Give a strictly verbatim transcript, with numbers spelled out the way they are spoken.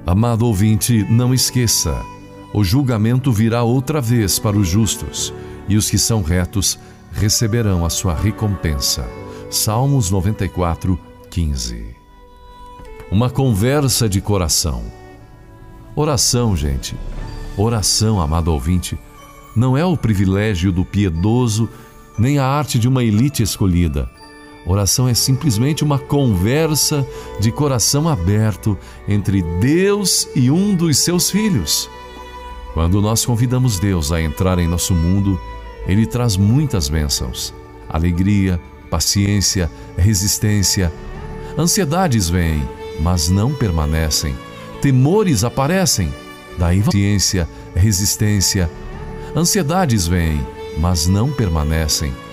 Amado ouvinte, não esqueça, o julgamento virá outra vez para os justos, e os que são retos receberão a sua recompensa. Salmos noventa e quatro, quinze. Uma conversa de coração. Oração, gente. Oração, amado ouvinte, não é o privilégio do piedoso, nem a arte de uma elite escolhida. Oração é simplesmente uma conversa de coração aberto entre Deus e um dos seus filhos. Quando nós convidamos Deus a entrar em nosso mundo, Ele traz muitas bênçãos: alegria, paciência, resistência. Ansiedades vêm, mas não permanecem. Temores aparecem, daí paciência, resistência. Ansiedades vêm, mas não permanecem.